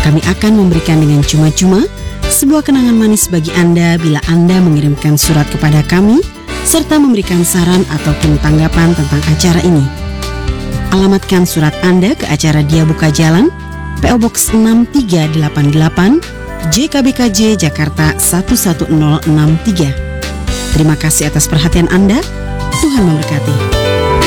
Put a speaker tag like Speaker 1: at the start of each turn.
Speaker 1: Kami akan memberikan dengan cuma-cuma sebuah kenangan manis bagi Anda bila Anda mengirimkan surat kepada kami serta memberikan saran ataupun tanggapan tentang acara ini. Alamatkan surat Anda ke acara Dia Buka Jalan, PO Box 6388, JKBKJ Jakarta 11063. Terima kasih atas perhatian Anda. Tuhan memberkati.